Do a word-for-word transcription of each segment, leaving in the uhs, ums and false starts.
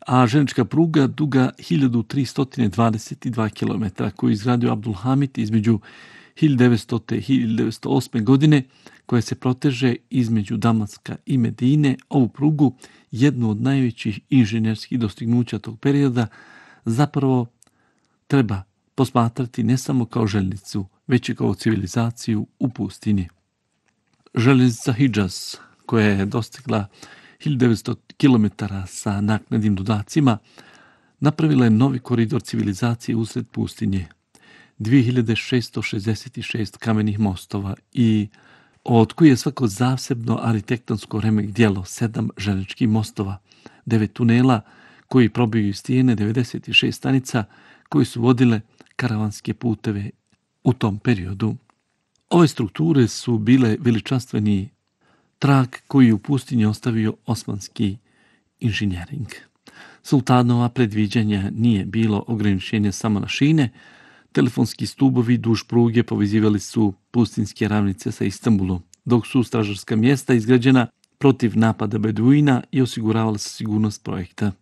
a željeznička pruga duga hiljadu tristo dvadeset dva kilometra koju je izgradio Abdulhamid između hiljadu devetstotne i hiljadu devetsto osme. godine, koja se proteže između Damaska i Medine. Ovu prugu, jednu od najvećih inženjerskih dostignuća tog perioda, zapravo treba posmatrati ne samo kao željeznicu, već i kao civilizaciju u pustinji. Željeznica Hidžaz, koja je dostigla hiljadu devetsto kilometara sa naknadnim dodacima, napravila je novi koridor civilizacije usred pustinje. dvije hiljade šessto šezdeset šest kamenih mostova i od koji je svako zasebno arhitektonsko remek djelo, sedam željezničkih mostova, devet tunela koji probiju stijene, devedeset šest stanica koji su vodile karavanske puteve u tom periodu. Ove strukture su bile veličanstveni trag koji je u pustinji ostavio osmanski inženjering. Sultanova predviđanja nije bilo ograničenje samo na šine. Telefonski stubovi duž pruge povezivali su pustinske ravnice sa Istanbulom, dok su stražarska mjesta izgrađena protiv napada Beduina i osiguravala se sigurnost projekta.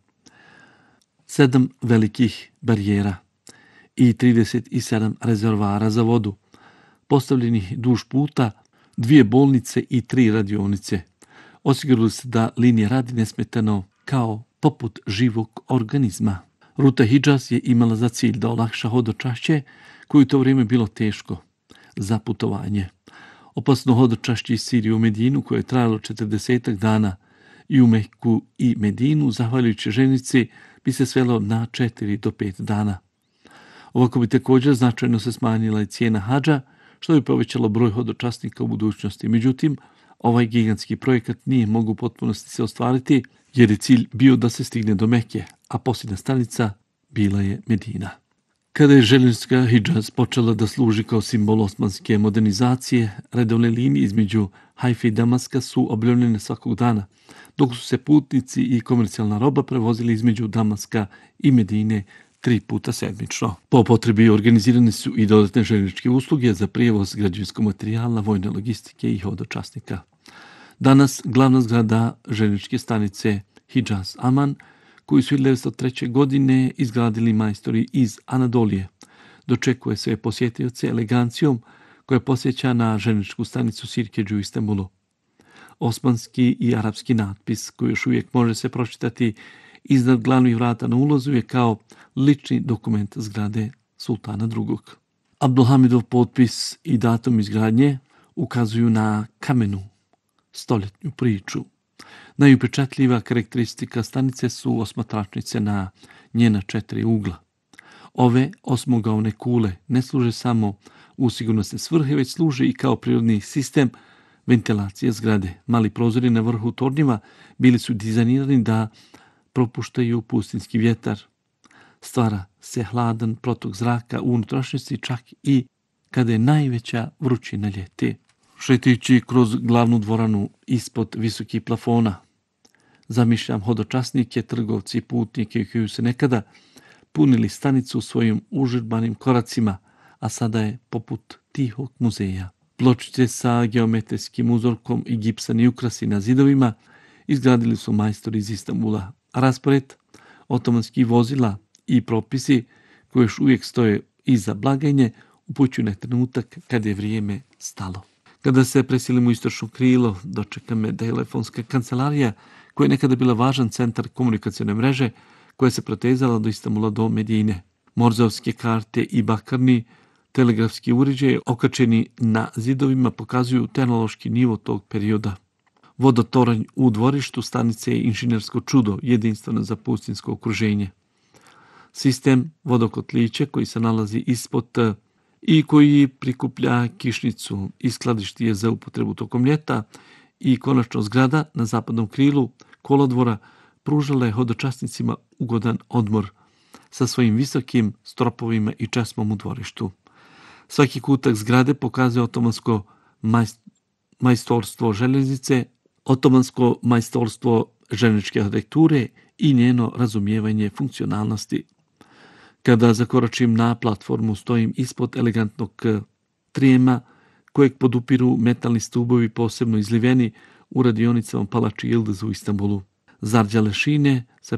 Sedam velikih barijera i trideset sedam rezervoara za vodu, postavljenih duž puta, dvije bolnice i tri radionice. Osigurali se da linija radi nesmetano kao poput živog organizma. Ruta Hidžaz je imala za cilj da olakša hodočašće, koje u to vrijeme bilo teško za putovanje. Opasno hodočašće iz Sirije u Medinu, koje je trajalo četrdeset dana, i u Meku i Medinu, zahvaljujući željeznici, bi se svelo na četiri do pet dana. Ovako bi također značajno se smanjila i cijena hadža, što bi povećalo broj hodočasnika u budućnosti. Međutim, ovaj gigantski projekat nije mogu u potpunosti se ostvariti, jer je cilj bio da se stigne do Mekke, a posljednja stanica bila je Medina. Kada je željeznička Hidžaz počela da služi kao simbol osmanske modernizacije, redovne linije između Hajfe i Damaska su objavljene svakog dana, dok su se putnici i komercijalna roba prevozili između Damaska i Medine tri puta sedmično. Po potrebi organizirane su i dodatne željezničke usluge za prijevoz građevinskog materijala, vojne logistike i hodočasnika. Danas glavna zgrada željezničke stanice Hidžaz Aman, koju su hiljadu devetsto treće. godine izgradili majstori iz Anadolije, dočekuje sve posjetioce elegancijom koja posjeća na željezničku stanicu Sirkeđu u Istanbulu. Osmanski i arapski natpis, koji još uvijek može se pročitati iznad glavnih vrata na ulazu, je kao lični dokument zgrade sultana drugog. Abdulhamidov potpis i datum izgradnje ukazuju na kamenu stoljetnju priču. Najupečatljiva karakteristika stanice su osmatračnice na njena četiri ugla. Ove osmogaone kule ne služe samo u sigurnosne svrhe, već služe i kao prirodni sistem ventilacije zgrade. Mali prozori na vrhu tornjeva bili su dizajnirani da propuštaju pustinski vjetar. Stvara se hladan protok zraka u unutrašnjosti, čak i kada je najveća vrućina ljeti. Šetajući kroz glavnu dvoranu ispod visokih plafona, zamišljam hodočasnike, trgovci i putnike koji su nekada punili stanicu svojim užurbanim koracima, a sada je poput tihog muzeja. Pločice sa geometrijskim uzorkom i gipsani ukrasi na zidovima izgradili su majstori iz Istanbula. Raspored otomanskih vozila i propisi koji još uvijek stoje iza blagajne upućuju na trenutak kada je vrijeme stalo. Kada se preselimo u istočno krilo, dočeka me telefonska kancelarija, koja je nekada bila važan centar komunikacijone mreže, koja se protezala do Istanbula do Medine. Morzovske karte i bakarni telegrafski uređaji okačeni na zidovima pokazuju tehnološki nivo tog perioda. Vodotoranj u dvorištu stanice je inženjersko čudo, jedinstveno za pustinsko okruženje. Sistem vodokotlića koji se nalazi ispod i koji prikuplja kišnicu i skladišti je za upotrebu tokom ljeta, i konačno zgrada na zapadnom krilu kolodvora pružala je hodočasnicima ugodan odmor sa svojim visokim stropovima i česmom u dvorištu. Svaki kutak zgrade pokazuje otomansko majstorstvo željeznice, otomansko majstorstvo željezničke arhitekture i njeno razumijevanje funkcionalnosti. Kada zakoračim na platformu, stojim ispod elegantnog trijema kojeg podupiru metalni stubovi posebno izliveni u radionicama Palači Yıldız u Istanbulu. Zarđale šine se